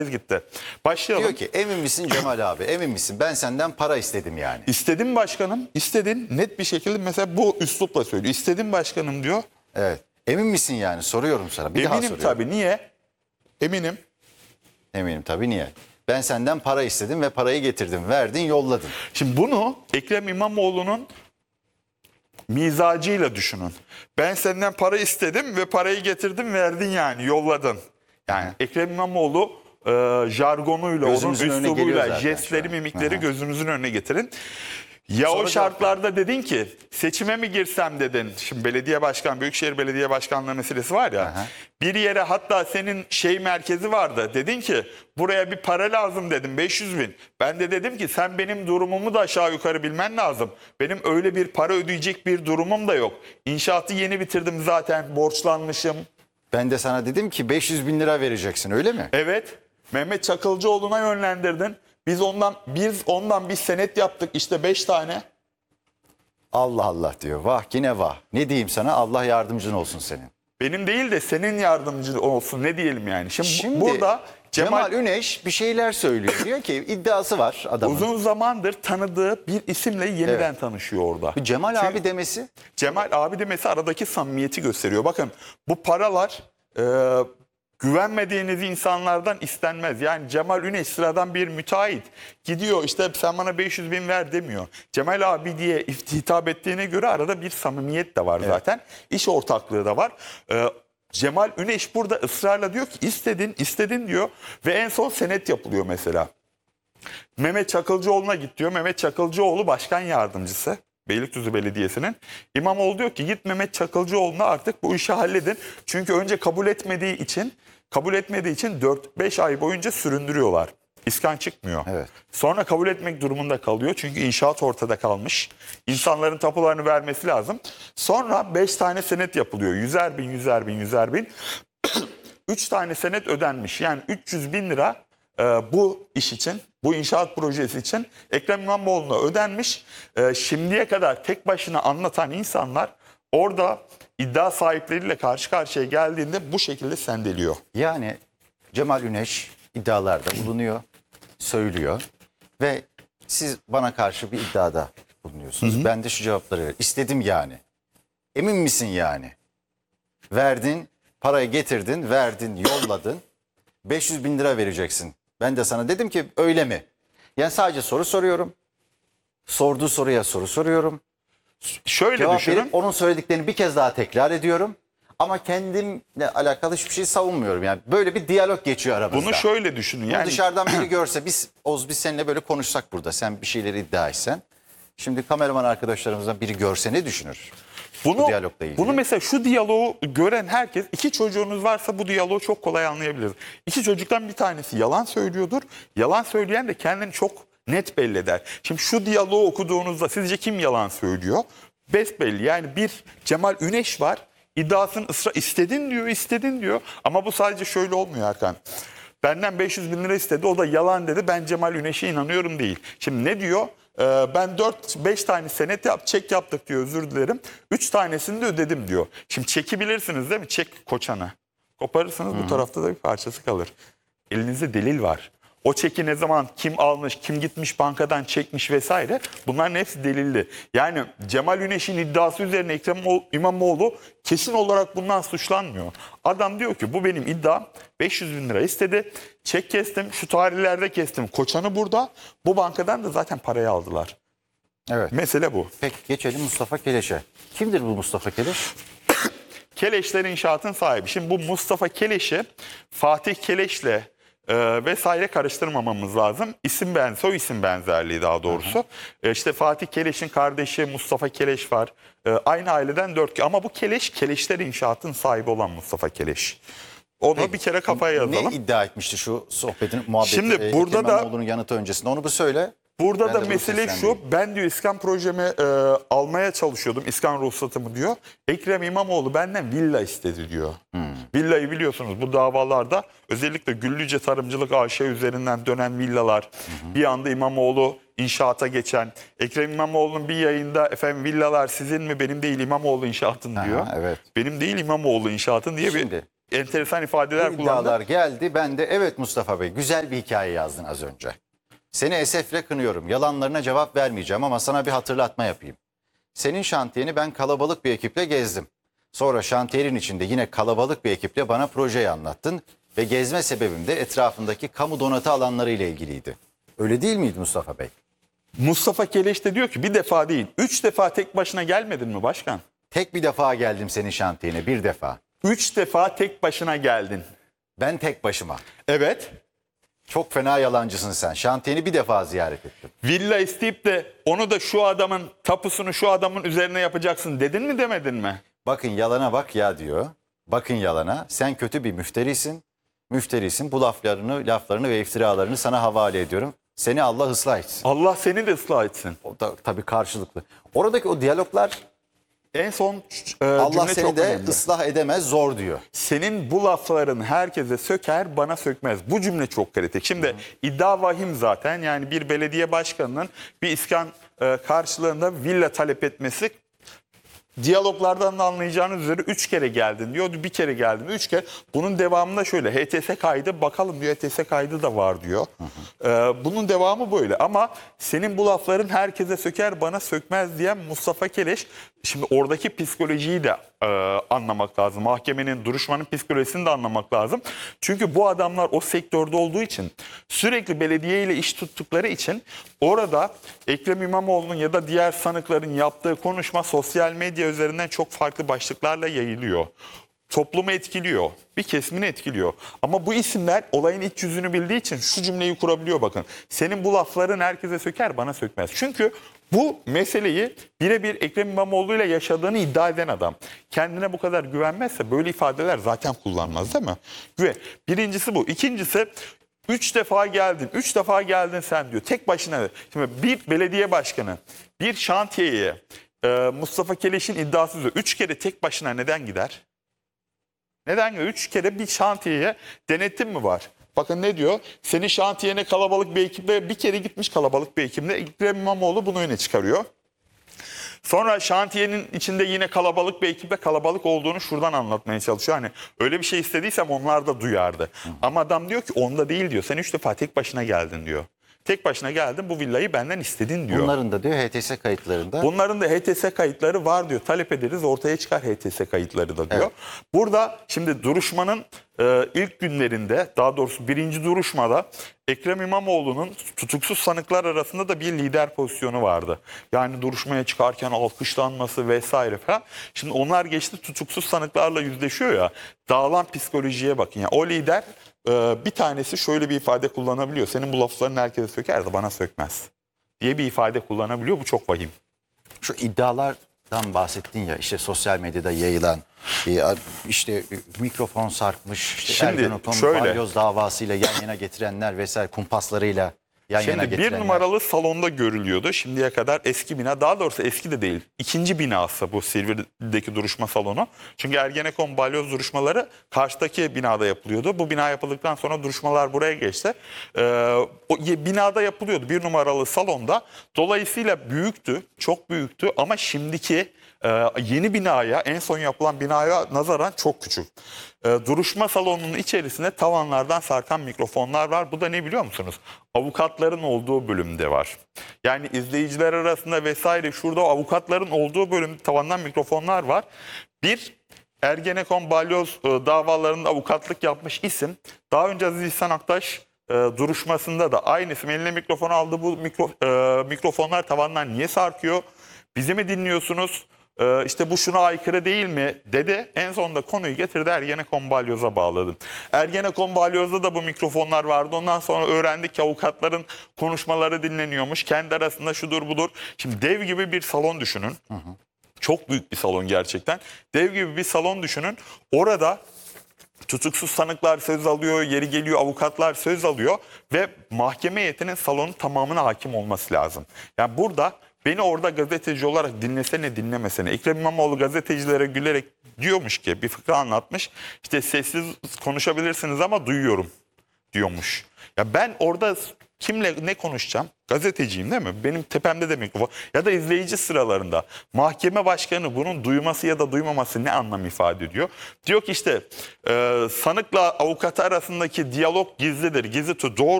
gitti. Başlayalım. Diyor ki emin misin Cemal abi, emin misin? Ben senden para istedim yani. İstedim başkanım, istedin, net bir şekilde mesela bu üslupla söylüyor. İstedim başkanım diyor. Evet. Emin misin yani? Soruyorum sana. Bir daha Eminim soruyorum. tabii. Niye? Eminim. Eminim tabii, niye? Ben senden para istedim ve parayı getirdim. Verdin, yolladın. Şimdi bunu Ekrem İmamoğlu'nun mizacıyla düşünün. Ben senden para istedim ve parayı getirdim, verdin yani, yolladın. Yani Ekrem İmamoğlu jargonuyla, Gözümüzün onun önüne geliyor üslubuyla, zaten jestleri, şu an. mimikleri Aha. gözünüzün önüne getirin. Ya o şartlarda dedin ki seçime mi girsem dedin. Şimdi belediye başkan, Büyükşehir Belediye Başkanlığı meselesi var ya. Aha. Bir yere, hatta senin merkezi vardı. Dedin ki buraya bir para lazım dedim, 500 bin. Ben de dedim ki sen benim durumumu da aşağı yukarı bilmen lazım. Benim öyle bir para ödeyecek bir durumum da yok. İnşaatı yeni bitirdim zaten, borçlanmışım. Ben de sana dedim ki 500 bin lira vereceksin, öyle mi? Evet, Mehmet Çakılcıoğlu'na yönlendirdin. Biz ondan bir senet yaptık işte 5 tane. Allah Allah diyor. Vah yine vah. Ne diyeyim sana? Allah yardımcın olsun senin. Benim değil de senin yardımcın olsun, ne diyelim yani. Şimdi burada Cemal Üneş bir şeyler söylüyor. Diyor ki iddiası var adamın. uzun zamandır tanıdığı bir isimle yeniden tanışıyor orada. Bu Cemal Çünkü abi demesi. Cemal abi demesi aradaki samimiyeti gösteriyor. Bakın, bu paralar güvenmediğiniz insanlardan istenmez. Yani Cemal Üneş sıradan bir müteahhit. Gidiyor işte sen bana 500 bin ver demiyor. Cemal abi diye hitap ettiğine göre arada bir samimiyet de var zaten. İş ortaklığı da var. Cemal Üneş burada ısrarla diyor ki istedin diyor ve en son senet yapılıyor mesela. Mehmet Çakılcıoğlu'na git diyor. Mehmet Çakılcıoğlu başkan yardımcısı Beylikdüzü Belediyesi'nin. İmamoğlu diyor ki git Mehmet Çakılcıoğlu'na artık bu işi halledin. Çünkü önce kabul etmediği için 4-5 ay boyunca süründürüyorlar. İskan çıkmıyor. Evet. Sonra kabul etmek durumunda kalıyor. Çünkü inşaat ortada kalmış. İnsanların tapularını vermesi lazım. Sonra 5 tane senet yapılıyor. 100'er bin, 100'er bin, 100'er bin. 3 tane senet ödenmiş. Yani 300 bin lira bu iş için, bu inşaat projesi için Ekrem İmamoğlu'na ödenmiş. Şimdiye kadar tek başına anlatan insanlar orada iddia sahipleriyle karşı karşıya geldiğinde bu şekilde sendeliyor. Yani Cemal Üneş iddialarda bulunuyor, söylüyor ve siz bana karşı bir iddiada bulunuyorsunuz. Ben de şu cevapları veriyorum. İstedim yani. Emin misin yani? Verdin, parayı getirdin, verdin, yolladın. 500 bin lira vereceksin. Ben de sana dedim ki öyle mi? Yani sadece soru soruyorum. Sorduğu soruya soru soruyorum. Şöyle Cevap düşünün. verip onun söylediklerini bir kez daha tekrar ediyorum. Ama kendimle alakalı hiçbir şey savunmuyorum. Yani böyle bir diyalog geçiyor aramızda. Bunu şöyle düşünün. Bunu Yani dışarıdan biri görse, biz seninle böyle konuşsak burada, sen bir şeyleri iddia etsen. Şimdi kameraman arkadaşlarımızdan biri görse ne düşünür? Bu diyalogla ilgili. Bunu mesela şu diyaloğu gören herkes, 2 çocuğunuz varsa bu diyaloğu çok kolay anlayabilir. 2 çocuktan bir tanesi yalan söylüyordur. Yalan söyleyen de kendini çok net belli eder. Şimdi şu diyaloğu okuduğunuzda sizce kim yalan söylüyor? Besbelli. Yani bir Cemal Üneş var. İddiasını istedin diyor. Ama bu sadece şöyle olmuyor Hakan. Benden 500 bin lira istedi, o da yalan dedi. Ben Cemal Üneş'e inanıyorum değil. Şimdi ne diyor? Ben 4-5 tane senet çek yaptık diyor, özür dilerim. 3 tanesini de ödedim diyor. Şimdi çeki bilirsiniz değil mi? Çek koçanı. Koparırsınız, bu tarafta da bir parçası kalır. Elinizde delil var. O çeki ne zaman kim almış, kim gitmiş bankadan çekmiş vesaire, bunların hepsi delilli. Yani Cemal Üneş'in iddiası üzerine Ekrem İmamoğlu kesin olarak bundan suçlanmıyor. Adam diyor ki bu benim iddiam, 500 bin lira istedi, çek kestim, şu tarihlerde kestim, koçanı burada, bu bankadan da zaten parayı aldılar. Evet. Mesele bu. Peki geçelim Mustafa Keleş'e. Kimdir bu Mustafa Keleş? Keleşler İnşaat'ın sahibi. Şimdi bu Mustafa Keleş'i Fatih Keleş'le vesaire karıştırmamamız lazım. Soy isim benzerliği daha doğrusu. İşte Fatih Keleş'in kardeşi Mustafa Keleş var. Aynı aileden 4 ama bu Keleşler İnşaat'ın sahibi olan Mustafa Keleş. Onu Peki, bir kere kafaya yazalım. Ne iddia etmişti şu sohbetin muhabbeti? Şimdi burada Ekrem İmamoğlu'nun yanıtı öncesinde, onu bir söyle. Burada Ben da de bunu mesele şu, seslendireyim. ben diyor İskan projemi almaya çalışıyordum, İskan ruhsatımı diyor. Ekrem İmamoğlu benden villa istedi diyor. Villayı biliyorsunuz, bu davalarda özellikle Güllüce Tarımcılık AŞ üzerinden dönen villalar, bir anda İmamoğlu inşaata geçen, Ekrem İmamoğlu'nun bir yayında efendim villalar sizin mi, benim değil İmamoğlu inşaatın diyor. Evet. Benim değil İmamoğlu inşaatın diye Şimdi enteresan ifadeler Bu kullandı. iddialar geldi. Ben de evet Mustafa Bey, güzel bir hikaye yazdın az önce. Seni esefle kınıyorum. Yalanlarına cevap vermeyeceğim ama sana bir hatırlatma yapayım. Senin şantiyeni ben kalabalık bir ekiple gezdim. Sonra şantiyenin içinde yine kalabalık bir ekiple bana projeyi anlattın. Ve gezme sebebim de etrafındaki kamu donatı alanları ile ilgiliydi. Öyle değil miydi Mustafa Bey? Mustafa Keleş de diyor ki bir defa değil 3 defa tek başına gelmedin mi başkan? Tek bir defa geldim senin şantiyene, bir defa. 3 defa tek başına geldin. Ben tek başıma. Evet. Çok fena yalancısın sen. Şantiyeni bir defa ziyaret ettim. Villa isteyip de onu da şu adamın tapusunu şu adamın üzerine yapacaksın dedin mi demedin mi? Bakın yalana bak ya diyor. Bakın yalana. Sen kötü bir müfterisin. Müfterisin. Bu laflarını ve iftiralarını sana havale ediyorum. Seni Allah ıslah etsin. Allah seni de ıslah etsin. O da tabii karşılıklı. Oradaki o diyaloglar En son Allah cümle seni çok de önemli. ıslah edemez, zor diyor. Senin bu lafların herkese söker bana sökmez. Bu cümle çok kritik. Şimdi iddia vahim zaten, yani bir belediye başkanının bir iskan karşılığında villa talep etmesi, diyaloglardan da anlayacağınız üzere 3 kere geldin diyor. Bir kere geldim 3 kere. Bunun devamında şöyle HTS kaydı bakalım diyor, HTS kaydı da var diyor. Bunun devamı böyle ama senin bu lafların herkese söker bana sökmez diyen Mustafa Keleş, şimdi oradaki psikolojiyi de anlamak lazım. Mahkemenin, duruşmanın psikolojisini de anlamak lazım. Çünkü bu adamlar o sektörde olduğu için, sürekli belediye ile iş tuttukları için orada Ekrem İmamoğlu'nun ya da diğer sanıkların yaptığı konuşma sosyal medya üzerinden çok farklı başlıklarla yayılıyor. Toplumu etkiliyor. Bir kesimini etkiliyor. Ama bu isimler olayın iç yüzünü bildiği için şu cümleyi kurabiliyor bakın. Senin bu lafların herkese söker bana sökmez. Çünkü bu meseleyi birebir Ekrem İmamoğlu ile yaşadığını iddia eden adam. Kendine bu kadar güvenmezse böyle ifadeler zaten kullanmaz değil mi? Birincisi bu. İkincisi 3 defa geldin. 3 defa geldin sen diyor. Tek başına. Şimdi bir belediye başkanı bir şantiyeye Mustafa Keleş'in iddiası üzere 3 kere tek başına neden gider? Neden? 3 kere bir şantiyeye denetim mi var? Bakın ne diyor? Senin şantiyene kalabalık bir ekiple bir kere gitmiş, kalabalık bir ekiple Ekrem İmamoğlu bunu öne çıkarıyor. Sonra şantiyenin içinde yine kalabalık bir ekiple kalabalık olduğunu şuradan anlatmaya çalışıyor. Hani öyle bir şey istediysem onlar da duyardı. Ama adam diyor ki onda değil diyor. Sen 3 defa tek başına geldin diyor. Tek başına geldin, bu villayı benden istedin diyor. Bunların da diyor HTS kayıtlarında. Bunların da HTS kayıtları var diyor. Talep ederiz, ortaya çıkar HTS kayıtları da diyor. Evet. Burada şimdi duruşmanın ilk günlerinde, daha doğrusu birinci duruşmada Ekrem İmamoğlu'nun tutuksuz sanıklar arasında da bir lider pozisyonu vardı. Yani duruşmaya çıkarken alkışlanması vesaire falan. Şimdi onlar geçti, tutuksuz sanıklarla yüzleşiyor ya. Dağılan psikolojiye bakın. Yani o lider bir tanesi şöyle bir ifade kullanabiliyor. Senin bu lafların herkese söker de bana sökmez diye bir ifade kullanabiliyor. Bu çok vahim. Şu iddialardan bahsettin ya, işte sosyal medyada yayılan, işte mikrofon sarkmış, işte Ergenekon balyoz davasıyla yan yana getirenler vesaire, kumpaslarıyla yan yana getirenler. Şimdi bir numaralı salonda görülüyordu. Şimdiye kadar eski bina, daha doğrusu eski de değil, İkinci binası bu Silivri'deki duruşma salonu. Çünkü Ergenekon balyoz duruşmaları karşıdaki binada yapılıyordu. Bu bina yapıldıktan sonra duruşmalar buraya geçti. O binada yapılıyordu, bir numaralı salonda. Dolayısıyla büyüktü, çok büyüktü ama şimdiki yeni binaya, en son yapılan binaya nazaran çok küçük. Duruşma salonunun içerisinde tavanlardan sarkan mikrofonlar var. Bu da ne biliyor musunuz? Avukatların olduğu bölümde var. Yani izleyiciler arasında vesaire şurada avukatların olduğu bölümde tavandan mikrofonlar var. Bir Ergenekon balyoz davalarında avukatlık yapmış isim. Daha önce Aziz İhsan Aktaş duruşmasında da aynı isim eline mikrofon aldı. Bu mikrofonlar tavandan niye sarkıyor? Bizi mi dinliyorsunuz? İşte bu şuna aykırı değil mi dedi. En sonunda konuyu getirdi, Ergenekon balyoz'a bağladı. Ergenekon balyoz'da da bu mikrofonlar vardı. Ondan sonra öğrendik ki avukatların konuşmaları dinleniyormuş. Kendi arasında şudur budur. Şimdi dev gibi bir salon düşünün. Çok büyük bir salon gerçekten. Dev gibi bir salon düşünün. Orada tutuksuz sanıklar söz alıyor, yeri geliyor avukatlar söz alıyor ve mahkeme heyetinin salonun tamamına hakim olması lazım. Yani burada beni orada gazeteci olarak dinlesene dinlemesene. Ekrem İmamoğlu gazetecilere gülerek diyormuş ki, bir fıkra anlatmış. İşte sessiz konuşabilirsiniz ama duyuyorum diyormuş. Ya ben orada kimle ne konuşacağım? Gazeteciyim değil mi? Benim tepemde de mikrofon. Ya da izleyici sıralarında. Mahkeme başkanı bunun duyması ya da duymaması ne anlam ifade ediyor? Diyor ki işte sanıkla avukatı arasındaki diyalog gizlidir, gizli tut. Doğru.